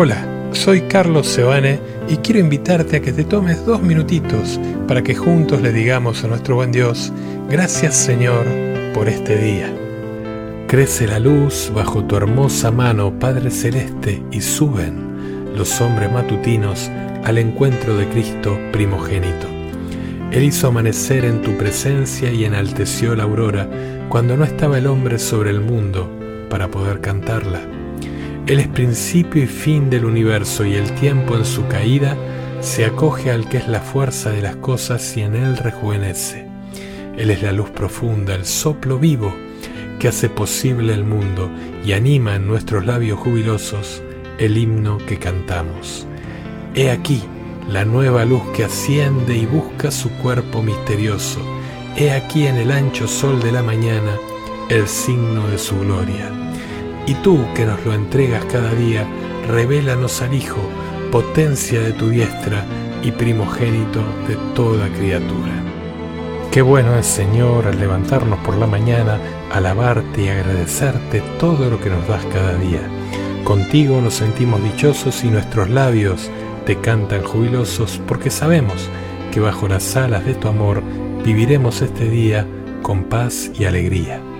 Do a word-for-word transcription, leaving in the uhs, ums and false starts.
Hola, soy Carlos Sebane y quiero invitarte a que te tomes dos minutitos para que juntos le digamos a nuestro buen Dios: gracias, Señor, por este día. Crece la luz bajo tu hermosa mano, Padre Celeste, y suben los hombres matutinos al encuentro de Cristo primogénito. Él hizo amanecer en tu presencia y enalteció la aurora cuando no estaba el hombre sobre el mundo para poder cantarla. Él es principio y fin del universo, y el tiempo en su caída se acoge al que es la fuerza de las cosas y en él rejuvenece. Él es la luz profunda, el soplo vivo que hace posible el mundo y anima en nuestros labios jubilosos el himno que cantamos. He aquí la nueva luz que asciende y busca su cuerpo misterioso. He aquí en el ancho sol de la mañana el signo de su gloria. Y tú que nos lo entregas cada día, revélanos al Hijo, potencia de tu diestra y primogénito de toda criatura. Qué bueno es, Señor, al levantarnos por la mañana, alabarte y agradecerte todo lo que nos das cada día. Contigo nos sentimos dichosos y nuestros labios te cantan jubilosos, porque sabemos que bajo las alas de tu amor viviremos este día con paz y alegría.